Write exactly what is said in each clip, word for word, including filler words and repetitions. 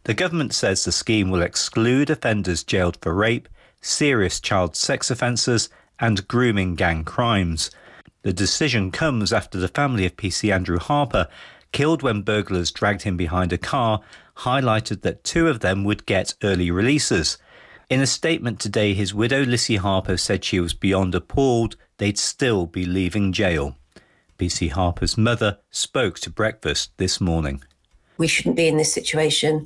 The government says the scheme will exclude offenders jailed for rape, serious child sex offences and grooming gang crimes. The decision comes after the family of P C Andrew Harper, killed when burglars dragged him behind a car, highlighted that two of them would get early releases. In a statement today, his widow Lissy Harper said she was beyond appalled they'd still be leaving jail. P C Harper's mother spoke to Breakfast this morning. We shouldn't be in this situation,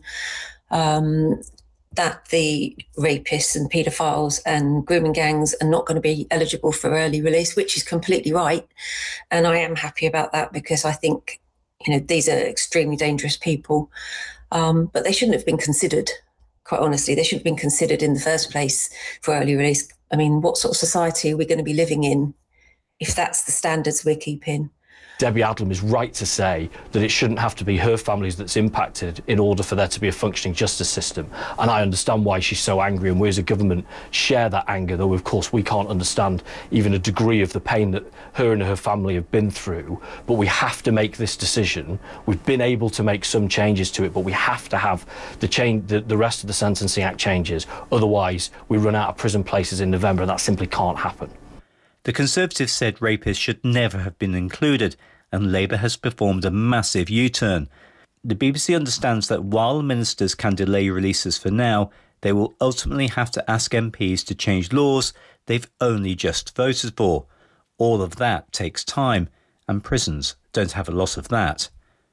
um, that the rapists and paedophiles and grooming gangs are not going to be eligible for early release, which is completely right. And I am happy about that because I think, you know, these are extremely dangerous people, um, but they shouldn't have been considered. Quite honestly, they shouldn't have been considered in the first place for early release. I mean, what sort of society are we going to be living in if that's the standards we're keeping? Debbie Adlam is right to say that it shouldn't have to be her families that's impacted in order for there to be a functioning justice system. And I understand why she's so angry, and we as a government share that anger, though of course we can't understand even a degree of the pain that her and her family have been through. But we have to make this decision. We've been able to make some changes to it, but we have to have the, change, the, the rest of the Sentencing Act changes. Otherwise, we run out of prison places in November, and that simply can't happen. The Conservatives said rapists should never have been included, and Labour has performed a massive U-turn. The B B C understands that while ministers can delay releases for now, they will ultimately have to ask M Ps to change laws they've only just voted for. All of that takes time, and prisons don't have a lot of that.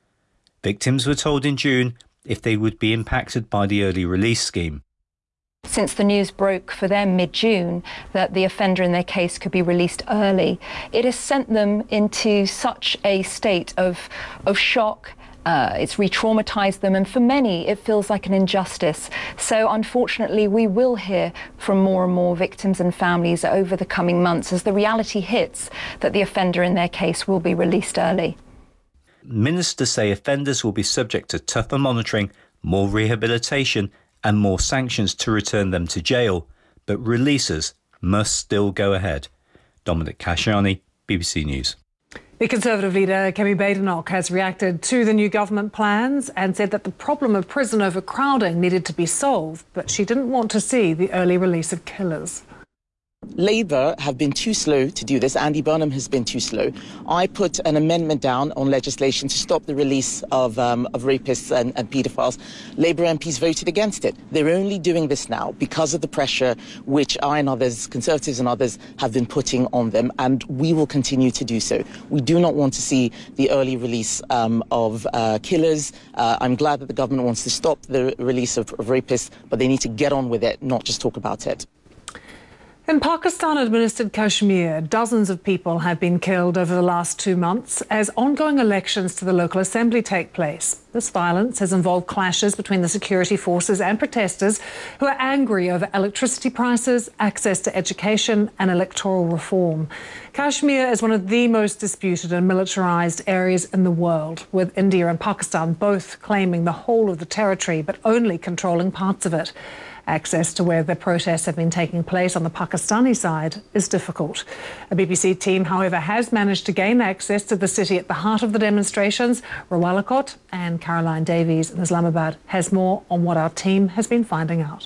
Victims were told in June if they would be impacted by the early release scheme. Since the news broke for them mid-June that the offender in their case could be released early, it has sent them into such a state of, of shock. Uh, it's re-traumatised them, and for many it feels like an injustice. So unfortunately we will hear from more and more victims and families over the coming months as the reality hits that the offender in their case will be released early. Ministers say offenders will be subject to tougher monitoring, more rehabilitation and more sanctions to return them to jail, but releases must still go ahead. Dominic Khashoggi, B B C News. The Conservative leader, Kemi Badenoch, has reacted to the new government plans and said that the problem of prison overcrowding needed to be solved, but she didn't want to see the early release of killers. Labour have been too slow to do this. Andy Burnham has been too slow. I put an amendment down on legislation to stop the release of, um, of rapists and, and paedophiles. Labour M Ps voted against it. They're only doing this now because of the pressure which I and others, Conservatives and others, have been putting on them, and we will continue to do so. We do not want to see the early release um, of uh, killers. Uh, I'm glad that the government wants to stop the release of, of rapists, but they need to get on with it, not just talk about it. In Pakistan-administered Kashmir, dozens of people have been killed over the last two months as ongoing elections to the local assembly take place. This violence has involved clashes between the security forces and protesters who are angry over electricity prices, access to education and electoral reform. Kashmir is one of the most disputed and militarised areas in the world, with India and Pakistan both claiming the whole of the territory but only controlling parts of it. Access to where the protests have been taking place on the Pakistani side is difficult. A B B C team, however, has managed to gain access to the city at the heart of the demonstrations. Rawalakot and Caroline Davies in Islamabad has more on what our team has been finding out.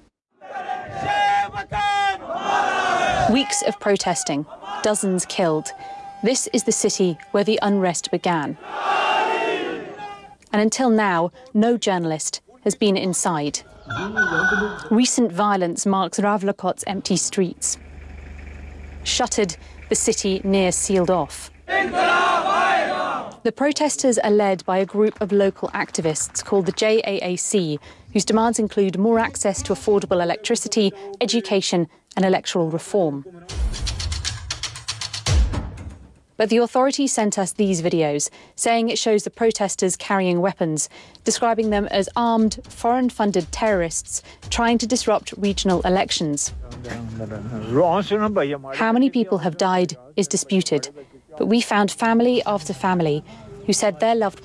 Weeks of protesting, dozens killed. This is the city where the unrest began. And until now, no journalist has been inside. Recent violence marks Rawalakot's empty streets. Shuttered, the city near sealed off. The protesters are led by a group of local activists called the J A A C, whose demands include more access to affordable electricity, education and electoral reform. But the authorities sent us these videos, saying it shows the protesters carrying weapons, describing them as armed, foreign-funded terrorists trying to disrupt regional elections. How many people have died is disputed, but we found family after family who said their loved ones